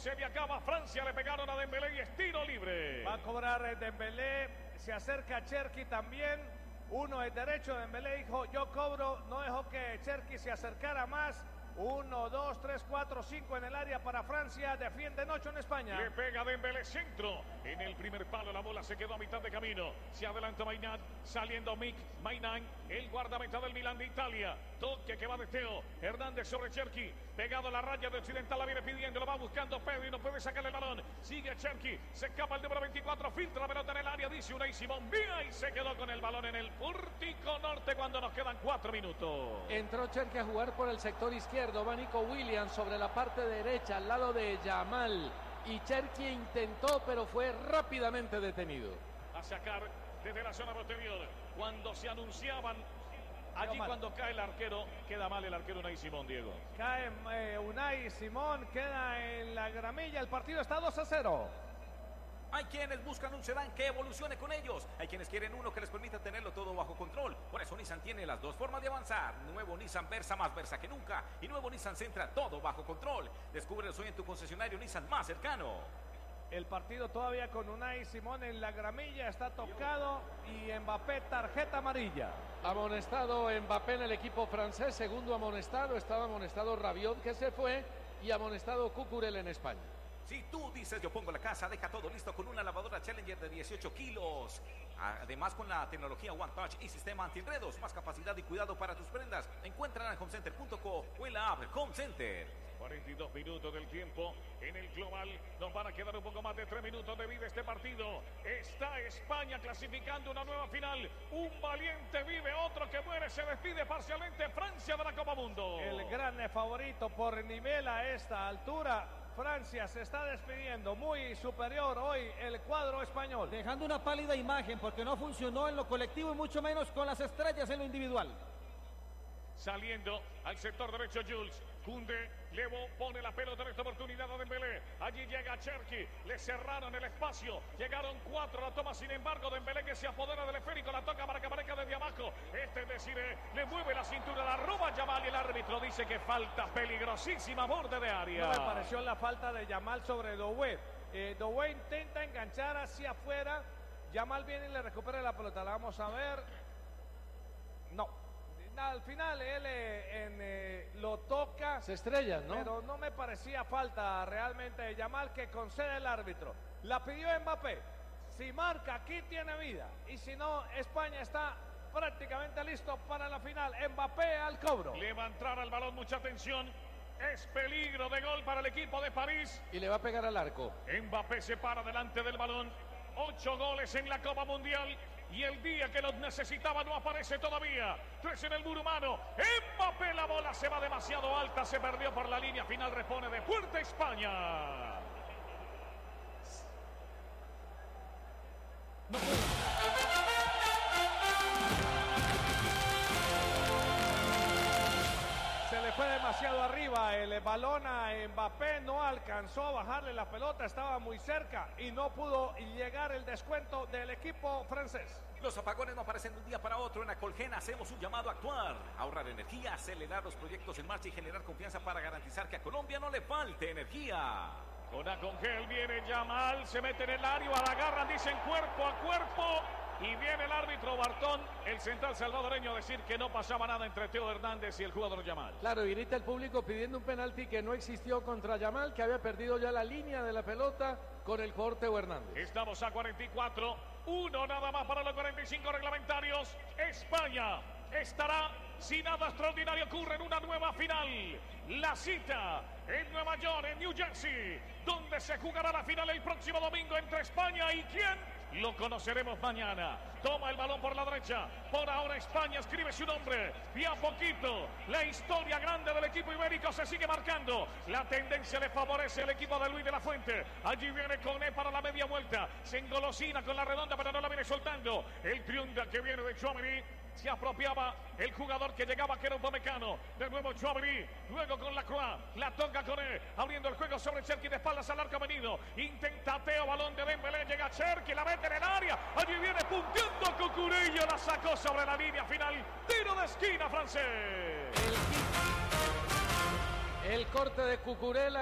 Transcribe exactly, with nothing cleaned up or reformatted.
se le acaba. Francia le pegaron a Dembélé y es tiro libre. Va a cobrar Dembélé. Se acerca Cherki también. Uno es derecho. Dembélé dijo: yo cobro. No dejó que Cherki se acercara más. Uno, dos, tres, cuatro, cinco en el área para Francia. Defienden ocho en España. Le pega Dembélé, centro. En el primer palo la bola se quedó a mitad de camino. Se adelanta Maynard, saliendo Mick Maynard, el guardameta del Milan de Italia. Toque que va de Teo Hernández sobre Cherki. Pegado a la raya de Occidental, la viene pidiendo, lo va buscando Pedro y no puede sacarle el balón. Sigue Cherki, se escapa el número veinticuatro, filtra la pelota en el área, dice Unai Simón. Vía y se quedó con el balón en el pórtico norte cuando nos quedan cuatro minutos. Entró Cherki a jugar por el sector izquierdo. Va Nico Williams sobre la parte derecha al lado de Yamal y Cherki intentó pero fue rápidamente detenido. A sacar desde la zona posterior cuando se anunciaban allí cuando cae el arquero, queda mal el arquero Unai Simón, Diego. Cae eh, Unai Simón, queda en la gramilla, el partido está dos a cero. Hay quienes buscan un sedán que evolucione con ellos. Hay quienes quieren uno que les permita tenerlo todo bajo control. Por eso Nissan tiene las dos formas de avanzar. Nuevo Nissan Versa, más Versa que nunca. Y nuevo Nissan Sentra, todo bajo control. Descubre el sueño en tu concesionario Nissan más cercano. El partido todavía con Unai Simón en la gramilla, está tocado y Mbappé tarjeta amarilla. Amonestado Mbappé en el equipo francés, segundo amonestado, estaba amonestado Rabiot que se fue y amonestado Cucurella en España. Si tú dices yo pongo la casa, deja todo listo con una lavadora Challenger de dieciocho kilos. Además con la tecnología One Touch y sistema antienredos, más capacidad y cuidado para tus prendas. Encuéntrala en home center punto co o en la app Home Center. cuarenta y dos minutos del tiempo en el global. Nos van a quedar un poco más de tres minutos de vida este partido. Está España clasificando una nueva final. Un valiente vive, otro que muere. Se despide parcialmente Francia de la Copa Mundo. El gran favorito por nivel a esta altura. Francia se está despidiendo, muy superior hoy el cuadro español. Dejando una pálida imagen porque no funcionó en lo colectivo y mucho menos con las estrellas en lo individual. Saliendo al sector derecho Jules. Koundé, Levo pone la pelota en esta oportunidad a Dembélé. Allí llega Cherki, le cerraron el espacio. Llegaron cuatro, la toma sin embargo Dembélé que se apodera del esférico, la toca para que aparezca desde abajo. Este es decir, le mueve la cintura, la roba Yamal y el árbitro dice que falta peligrosísima, borde de área. No me pareció la falta de Yamal sobre Doué. Eh, Doué intenta enganchar hacia afuera. Yamal viene y le recupera la pelota. La vamos a ver. No. Al final él eh, en, eh, lo toca. Se estrellan, ¿no? Pero no me parecía falta realmente de Yamal que concede el árbitro. La pidió Mbappé. Si marca, aquí tiene vida. Y si no, España está prácticamente listo para la final. Mbappé al cobro. Le va a entrar al balón, mucha atención. Es peligro de gol para el equipo de París. Y le va a pegar al arco. Mbappé se para delante del balón. Ocho goles en la Copa Mundial. Y el día que los necesitaba no aparece todavía. Tres en el muro humano. Mbappé, la bola se va demasiado alta. Se perdió por la línea final. Repone de fuerte España. No. Se le fue demasiado arriba el balón a Mbappé, no alcanzó a bajarle la pelota, estaba muy cerca y no pudo llegar el descuento del equipo francés. Los apagones no aparecen de un día para otro. En Acolgen hacemos un llamado a actuar, ahorrar energía, acelerar los proyectos en marcha y generar confianza para garantizar que a Colombia no le falte energía. Con Acongel viene Yamal, se mete en el área, la agarran, dicen cuerpo a cuerpo. Y viene el árbitro Bartón, el central salvadoreño, a decir que no pasaba nada entre Teo Hernández y el jugador Yamal. Claro, y grita el público pidiendo un penalti que no existió contra Yamal, que había perdido ya la línea de la pelota con el jugador Teo Hernández. Estamos a cuarenta y cuatro, uno nada más para los cuarenta y cinco reglamentarios. España estará, si nada extraordinario ocurre, en una nueva final. La cita en Nueva York, en New Jersey, donde se jugará la final el próximo domingo entre España y ¿quién? Lo conoceremos mañana. Toma el balón por la derecha. Por ahora España escribe su nombre. Y a poquito la historia grande del equipo ibérico se sigue marcando. La tendencia le favorece al equipo de Luis de la Fuente. Allí viene Koné para la media vuelta. Se engolosina con la redonda pero no la viene soltando. El triunfo que viene de Tchouaméni. Se apropiaba el jugador que llegaba, que era un Upamecano. De nuevo Tchouaméni, luego con la Croix, la toca Koné, abriendo el juego sobre Cherki, de espaldas al arco venido. Intenta Teo, balón de Dembélé, llega Cherki, la mete en el área. Allí viene punteando Cucurella, la sacó sobre la línea final. Tiro de esquina francés. El, el corte de Cucurella.